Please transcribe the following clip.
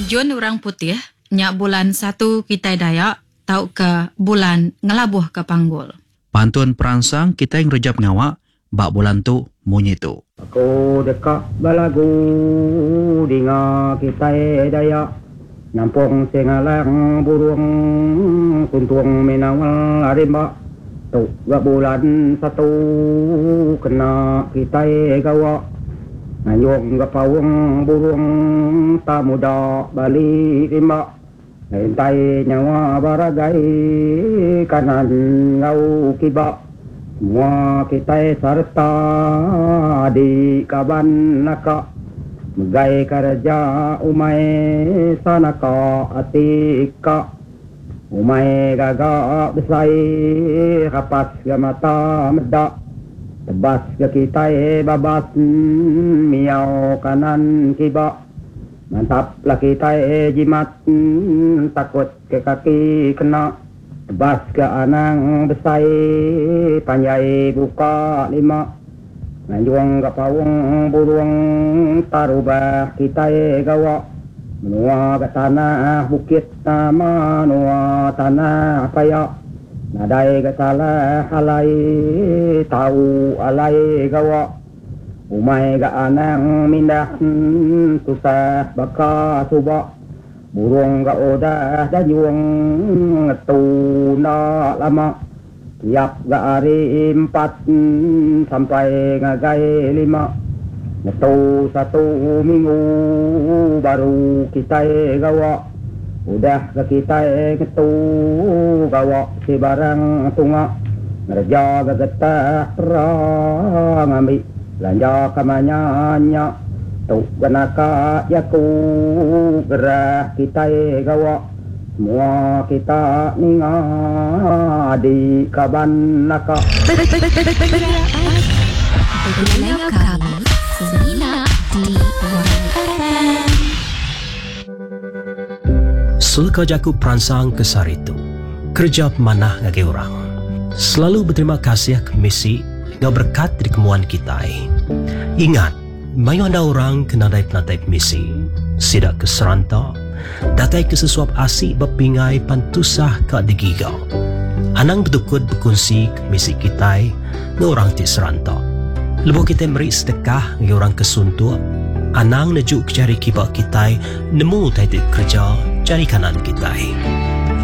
Jun orang putih, nyak bulan 1 kita Dayak, tau ke bulan ngelabuh ke Panggul. Pantun perangsang kita yang rejap ngawak, bak bulan tu munyi tu. Aku dekat balagu dinga kita Dayak, nampung sengalang burung kuntung menawal arimba. Tu gak bulan 1 kena kita gawa, ngayong gak pawang burung tak muda balik rimba. Hentai nyawa baragai kanan ngau kiba, semua kita serta di kaban naka. Megai kerja umai sanaka atika, umai gagak besai kapas ke mata medak. Tebas ke kita babas miau kanan kiba. Mantaplah kita jimat takut ke kaki kena. Tebas ke anang besai panjai buka 5. Nanjuang ke pawang burung tarubah kita gawa. Menua ke tanah bukit nama nua tanah paya. Nadai ke salah alai tahu alai gawa. Umai ga anang mindah susah baka suba. Burung ga odah danyuang ngetuna lama. Tiap ga hari 4 sampai ngagai 5. Ngetu 1 minggu baru kita gawa. Udah ke kita ngetu gawa si barang tunga. Ngerja ga getah terang ambil belanja kamanyanya. Tu ganaka yaku gerah kita gawa. Semua kita ninga di kaban naka. Berbelanya kami Selina di FM. Sulka jaku perangsang kesar itu kerja pemanah ngagi orang. Selalu berterima kasih ke misi ngau berkat di kemuan kita. Ingat, mayu anda orang kena dai penatai misi, sidak ke seranta, datai ke sesuap asik berpingai pantusah ke digigau. Anang bertukut berkongsi ke misi kita ngau orang ti seranta. Lebuh kita beri sedekah ngau orang kesuntuk, anang nejuk cari kibak kita nemu tai kerja cari kanan kita.